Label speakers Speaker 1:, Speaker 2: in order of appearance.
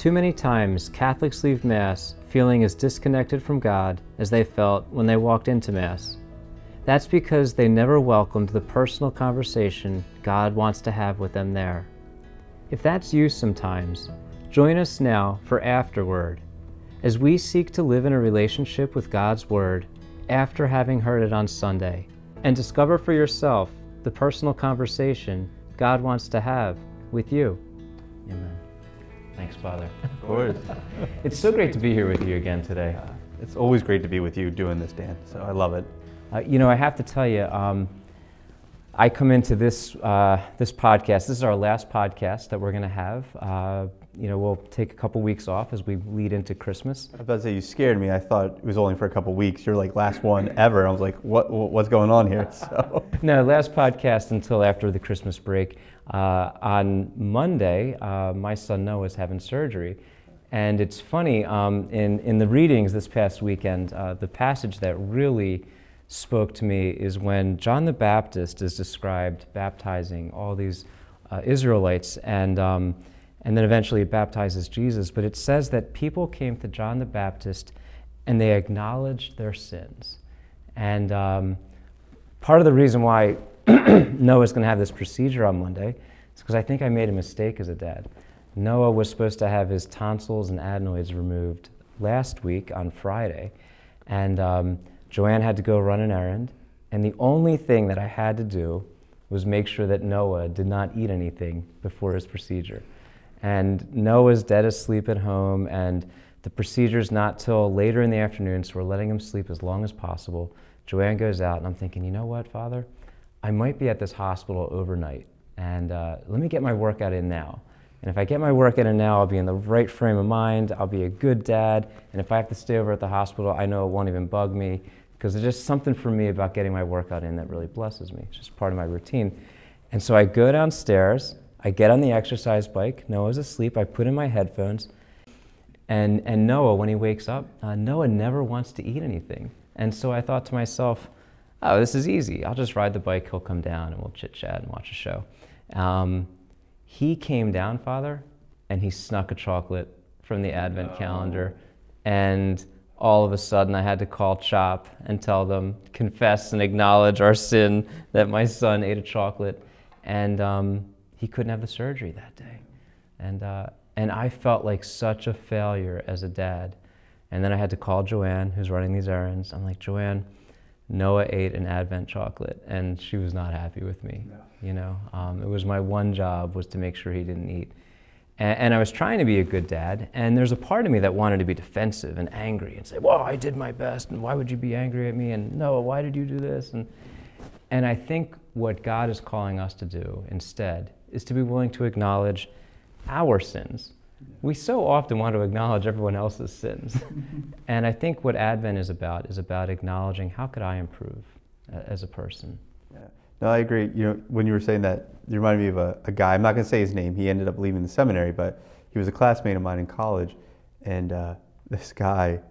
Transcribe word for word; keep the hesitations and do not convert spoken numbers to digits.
Speaker 1: Too many times, Catholics leave Mass feeling as disconnected from God as they felt when they walked into Mass. That's because they never welcomed the personal conversation God wants to have with them there. If that's you sometimes, join us now for Afterword, as we seek to live in a relationship with God's Word after having heard it on Sunday, and discover for yourself the personal conversation God wants to have with you. Amen. Thanks, Father.
Speaker 2: Of course.
Speaker 1: It's so great to be here with you again today.
Speaker 2: Uh, it's always great to be with you doing this, Dan, so I love it.
Speaker 1: Uh, you know, I have to tell you, um, I come into this uh, this podcast. This is our last podcast that we're going to have. Uh, you know, we'll take a couple weeks off as we lead into Christmas.
Speaker 2: I was about to say, you scared me. I thought it was only for a couple weeks. You're like, last one ever. I was like, what? what's going on here? So.
Speaker 1: No, last podcast until after the Christmas break. Uh, on Monday, uh, my son Noah is having surgery. And it's funny, um, in, in the readings this past weekend, uh, the passage that really spoke to me is when John the Baptist is described baptizing all these uh, Israelites, and um, and then eventually it baptizes Jesus. But it says that people came to John the Baptist and they acknowledged their sins. And um, part of the reason why Noah's going to have this procedure on Monday is because I think I made a mistake as a dad. Noah was supposed to have his tonsils and adenoids removed last week on Friday, and um, Joanne had to go run an errand, and the only thing that I had to do was make sure that Noah did not eat anything before his procedure. And Noah's dead asleep at home, and the procedure's not till later in the afternoon, so we're letting him sleep as long as possible. Joanne goes out, and I'm thinking, you know what, Father? I might be at this hospital overnight, and uh, let me get my workout in now. And if I get my workout in now, I'll be in the right frame of mind, I'll be a good dad, and if I have to stay over at the hospital, I know it won't even bug me, because there's just something for me about getting my workout in that really blesses me. It's just part of my routine. And so I go downstairs, I get on the exercise bike, Noah's asleep, I put in my headphones, and, and Noah, when he wakes up, uh, Noah never wants to eat anything. And so I thought to myself, oh, this is easy. I'll just ride the bike, he'll come down, and we'll chit-chat and watch a show. Um, he came down, Father, and he snuck a chocolate from the Advent oh. calendar, and all of a sudden I had to call CHOP and tell them, confess and acknowledge our sin that my son ate a chocolate, and um, he couldn't have the surgery that day. And, uh, and I felt like such a failure as a dad. And then I had to call Joanne, who's running these errands. I'm like, Joanne, Noah ate an Advent chocolate, and she was not happy with me. No. You know, um, it was my one job was to make sure he didn't eat. And, and I was trying to be a good dad, and there's a part of me that wanted to be defensive and angry and say, well, I did my best, and why would you be angry at me? And Noah, why did you do this? And, and I think what God is calling us to do instead is to be willing to acknowledge our sins. We so often want to acknowledge everyone else's sins. And I think what Advent is about is about acknowledging, how could I improve uh, as a person?
Speaker 2: Yeah. No, I agree. You know, when you were saying that, you reminded me of a, a guy, I'm not going to say his name, he ended up leaving the seminary, but he was a classmate of mine in college, and uh, this guy